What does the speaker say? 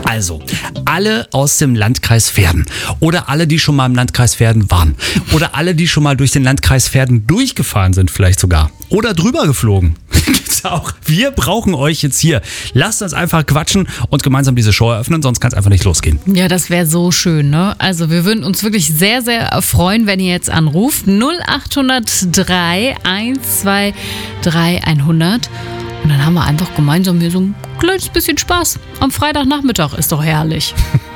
Also, alle aus dem Landkreis Verden oder alle, die schon mal im Landkreis Verden waren oder alle, die schon mal durch den Landkreis Verden durchgefahren sind vielleicht sogar oder drüber geflogen. Gibt's auch. Wir brauchen euch jetzt hier. Lasst uns einfach quatschen und gemeinsam diese Show eröffnen, sonst kann es einfach nicht losgehen. Ja, das wäre so schön, ne? Also wir würden uns wirklich sehr, sehr freuen, wenn ihr jetzt anruft. 0803 123 100. Und dann haben wir einfach gemeinsam hier so ein kleines bisschen Spaß. Am Freitagnachmittag ist doch herrlich.